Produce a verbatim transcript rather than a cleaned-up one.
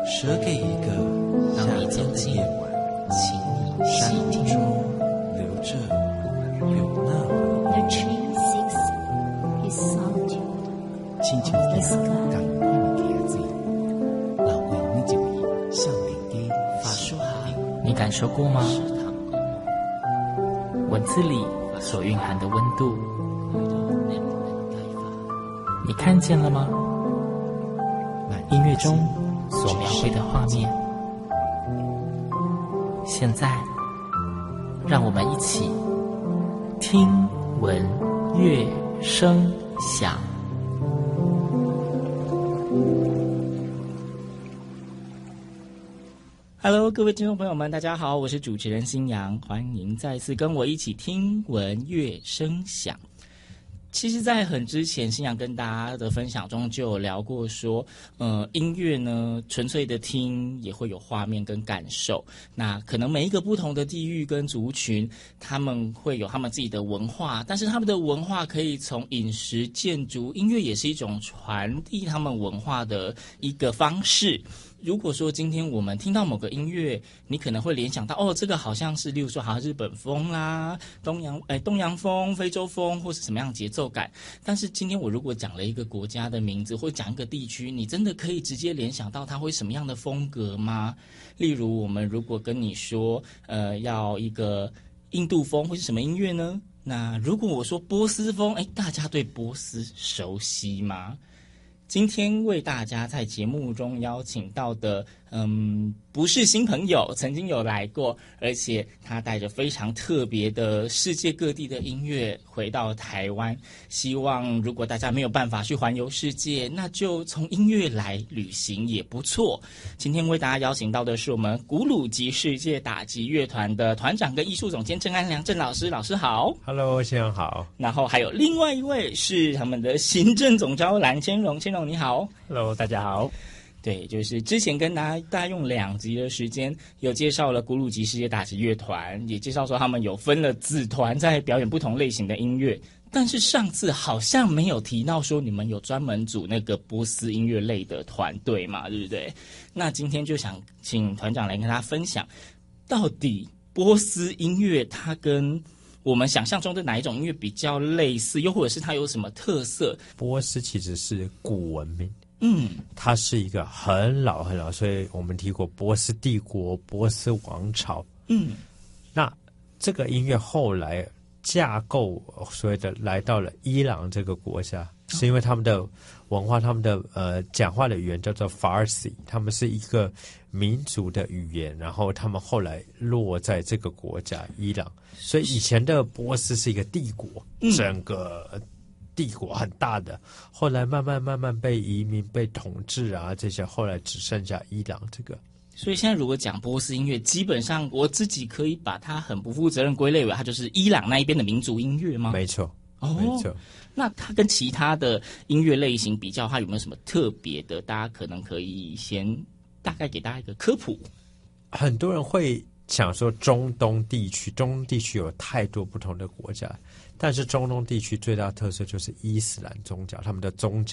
舍给一个夏天的夜晚，请你细听中留着有那么 The tree seeks his solitude 亲像一个感叹的茄子，流過呢一位向鄰居發出的。 你感受過嗎？文字裡所蘊含的溫度，你看見了嗎？音樂中所描繪的畫面，現在讓我們一起聽聞樂聲響。Hello， 各位听众朋友们，大家好，我是主持人新阳，欢迎再次跟我一起听闻乐声响。其实在很之前，新阳跟大家的分享中就有聊过说，呃，音乐呢，纯粹的听也会有画面跟感受。那可能每一个不同的地域跟族群，他们会有他们自己的文化，但是他们的文化可以从饮食、建筑，音乐也是一种传递他们文化的一个方式。如果说今天我们听到某个音乐，你可能会联想到哦，这个好像是，例如说好像日本风啦、东洋哎东洋风、非洲风，或是什么样的节奏感。但是今天我如果讲了一个国家的名字，或讲一个地区，你真的可以直接联想到它会什么样的风格吗？例如我们如果跟你说，呃，要一个印度风，会是什么音乐呢？那如果我说波斯风，哎，大家对波斯熟悉吗？今天为大家在节目中邀请到的，嗯，不是新朋友，曾经有来过，而且他带着非常特别的世界各地的音乐回到台湾。希望如果大家没有办法去环游世界，那就从音乐来旅行也不错。今天为大家邀请到的是我们古鲁吉世界打击乐团的团长跟艺术总监郑安良郑老师，老师好。 Hello， 先生好。 然后还有另外一位是他们的行政总召蓝千荣，千荣你好。 Hello， 大家好。 对，就是之前跟大家大家用两集的时间，有介绍了古鲁吉世界打击乐团，也介绍说他们有分了子团在表演不同类型的音乐。但是上次好像没有提到说你们有专门组那个波斯音乐类的团队嘛，对不对？那今天就想请团长来跟大家分享，到底波斯音乐它跟我们想象中的哪一种音乐比较类似，又或者是它有什么特色？ 波斯其实是古文明， 嗯， 它是一个很老很老，所以我们提过波斯帝国、波斯王朝。 嗯， 那这个音乐后来架构所谓的来到了伊朗这个国家，是因为他们的文化，他们的呃讲话的语言叫做 Farsi， 他们是一个民族的语言，然后他们后来落在这个国家伊朗，所以以前的波斯是一个帝国， 嗯、 整个帝国很大的，后来慢慢慢慢被移民、被统治啊，这些后来只剩下伊朗这个。 所以现在如果讲波斯音乐，基本上我自己可以把它很不负责任归类为它就是伊朗那一边的民族音乐吗？ 没错， 哦， 没错。 那它跟其他的音乐类型比较，它有没有什么特别的？大家可能可以先大概给大家一个科普。 很多人会想说中东地区，中东地区有太多不同的国家，但是中东地区最大的特色就是伊斯兰宗教，他们的宗教